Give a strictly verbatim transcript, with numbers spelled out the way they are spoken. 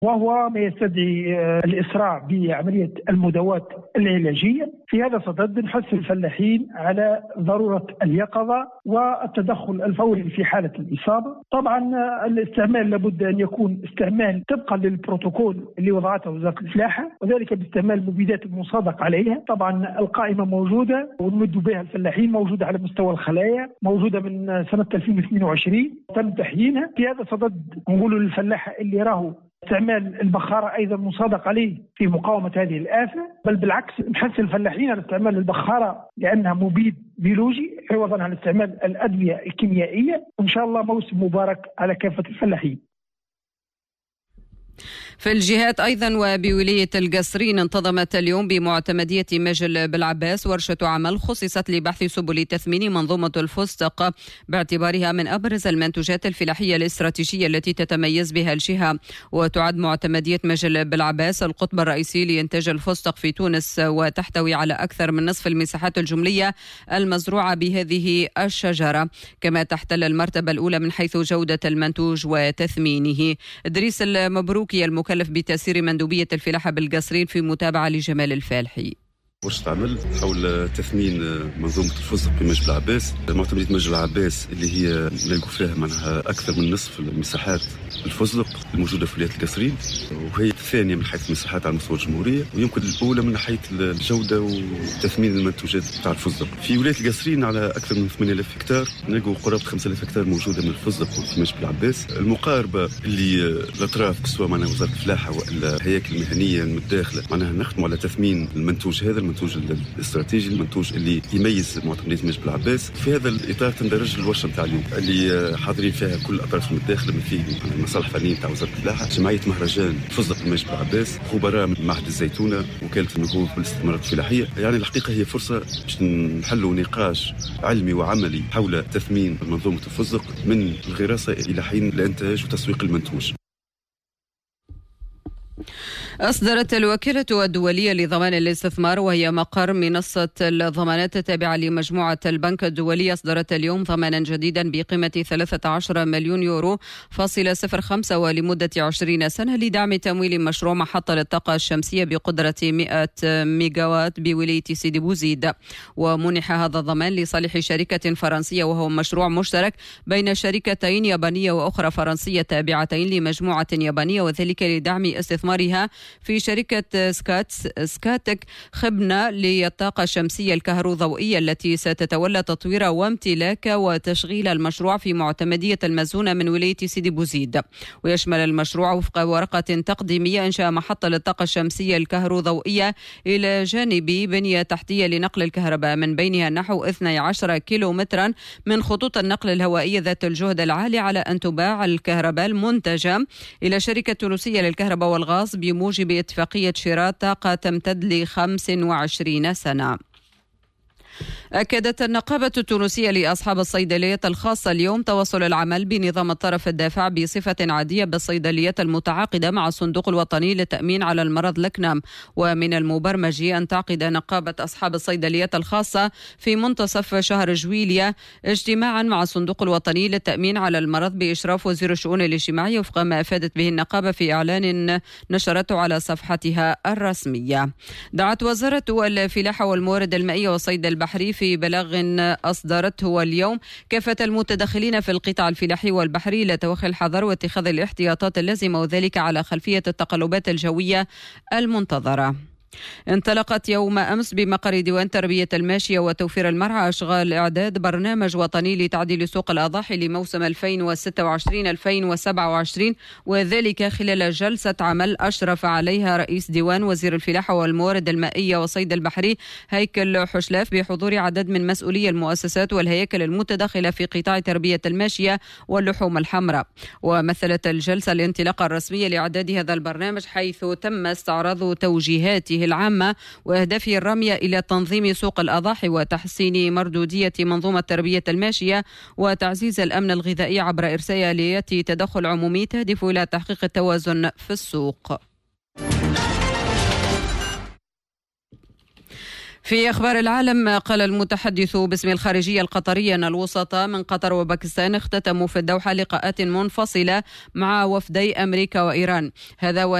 وهو ما يستدعي الإسراع بعملية المداواة العلاجية. في هذا الصدد نحث الفلاحين على ضرورة اليقظة والتدخل الفوري في حالة الإصابة. طبعا الاستعمال لابد أن يكون استعمال طبقا للبروتوكول اللي وضعته وزارة الفلاحة، وذلك باستعمال المبيدات المصادق عليها. طبعا القائمة موجودة ونمد بها الفلاحين، موجودة على مستوى الخلايا، موجودة من سنة ألفين واثنين وعشرين تم تحيينها. في هذا الصدد نقول للفلاحة اللي راهو استعمال البخارة أيضا مصادق عليه في مقاومة هذه الآفة، بل بالعكس نحث الفلاحين على استعمال البخارة لأنها مبيد بيولوجي عوضا عن استعمال الأدوية الكيميائية. وإن شاء الله موسم مبارك على كافة الفلاحين. في الجهات أيضا وبولاية القصرين انتظمت اليوم بمعتمدية مجل بالعباس ورشة عمل خصصت لبحث سبل تثمين منظومة الفستق باعتبارها من أبرز المنتوجات الفلاحية الاستراتيجية التي تتميز بها الجهة. وتعد معتمدية مجل بالعباس القطب الرئيسي لإنتاج الفستق في تونس، وتحتوي على أكثر من نصف المساحات الجملية المزروعة بهذه الشجرة، كما تحتل المرتبة الأولى من حيث جودة المنتوج وتثمينه. إدريس المبروكي المكلف بتسيير مندوبية الفلاحة بالقصرين في متابعة لجمال الفالحي. ورشة عمل حول تثمين منظومة الفستق في مجل العباس. معتمدية مجل العباس اللي هي نلقوا فيها معناها أكثر من نصف المساحات الفستق الموجودة في ولاية القصرين، وهي الثانية من حيث المساحات على مستوى الجمهورية، ويمكن الأولى من حيث الجودة وتثمين المنتوجات بتاع الفستق. في ولاية القصرين على أكثر من ثمانية آلاف هكتار نلقوا قرابة خمسة آلاف هكتار موجودة من الفستق في مجل العباس. المقاربة اللي الأطراف سواء معناها وزارة الفلاحة ولا الهياكل المهنية المتداخلة معناها نخدموا على تثمين المنتوج هذا، المنتوج الاستراتيجي، المنتوج اللي يميز معتمدية مجل العباس. في هذا الإطار تندرج الورشة نتاع اليوم اللي حاضرين فيها كل الأطراف المتداخلة، من فيه المصالح الفنية نتاع وزارة الفلاحة، جمعية مهرجان فستق مجل العباس، خبراء من معهد الزيتونة، وكالة النهوض بالاستثمارات الفلاحية. يعني الحقيقة هي فرصة باش نحلوا نقاش علمي وعملي حول تثمين منظومة الفستق من الغراسة إلى حين الإنتاج وتسويق المنتوج. أصدرت الوكالة الدولية لضمان الاستثمار، وهي مقر منصة الضمانات التابعة لمجموعة البنك الدولي، أصدرت اليوم ضمانا جديدا بقيمة ثلاثة عشر مليون يورو فاصلة صفر خمسة ولمدة عشرين سنة لدعم تمويل مشروع محطة للطاقة الشمسية بقدرة مئة ميجاوات بولاية سيدي بوزيد. ومنح هذا الضمان لصالح شركة فرنسية، وهو مشروع مشترك بين شركتين يابانية وأخرى فرنسية تابعتين لمجموعة يابانية، وذلك لدعم استثمارها في شركة سكات سكاتك خبنة للطاقة الشمسية الكهروضوئية التي ستتولى تطوير وامتلاك وتشغيل المشروع في معتمدية المزونة من ولاية سيدي بوزيد. ويشمل المشروع وفق ورقة تقديمية إنشاء محطة للطاقة الشمسية الكهروضوئية إلى جانب بنية تحتية لنقل الكهرباء، من بينها نحو اثني عشر كيلومترا من خطوط النقل الهوائية ذات الجهد العالي، على أن تباع الكهرباء المنتجة إلى شركة تونسية للكهرباء والغاز بموجب اتفاقية شراء طاقة تمتد لخمس وعشرين سنة. أكدت النقابة التونسية لأصحاب الصيدليات الخاصة اليوم تواصل العمل بنظام الطرف الدافع بصفة عادية بالصيدليات المتعاقدة مع الصندوق الوطني للتأمين على المرض لكنام. ومن المبرمج أن تعقد نقابة أصحاب الصيدليات الخاصة في منتصف شهر جويليا اجتماعا مع الصندوق الوطني للتأمين على المرض بإشراف وزير الشؤون الاجتماعية، وفق ما أفادت به النقابة في إعلان نشرته على صفحتها الرسمية. دعت وزارة الفلاحة والموارد المائية والصيد البحري في بلاغ أصدرته اليوم كافة المتدخلين في القطاع الفلاحي والبحري إلى توخي الحذر واتخاذ الاحتياطات اللازمة، وذلك على خلفية التقلبات الجوية المنتظرة. انطلقت يوم أمس بمقر ديوان تربية الماشية وتوفير المرعى أشغال إعداد برنامج وطني لتعديل سوق الأضاحي لموسم ألفين وستة وعشرين ألفين وسبعة وعشرين، وذلك خلال جلسة عمل أشرف عليها رئيس ديوان وزير الفلاحة والموارد المائية والصيد البحري هيكل حشلاف بحضور عدد من مسؤولي المؤسسات والهياكل المتداخلة في قطاع تربية الماشية واللحوم الحمراء. ومثلت الجلسة الانطلاقة الرسمية لإعداد هذا البرنامج، حيث تم استعراض توجيهاته العامة وأهدافه الرامية إلى تنظيم سوق الأضاحي وتحسين مردودية منظومة تربية الماشية وتعزيز الأمن الغذائي عبر إرساء آليات تدخل عمومي تهدف إلى تحقيق التوازن في السوق. في أخبار العالم، قال المتحدث باسم الخارجية القطرية أن الوسطاء من قطر وباكستان اختتموا في الدوحة لقاءات منفصلة مع وفدي أمريكا وإيران. هذا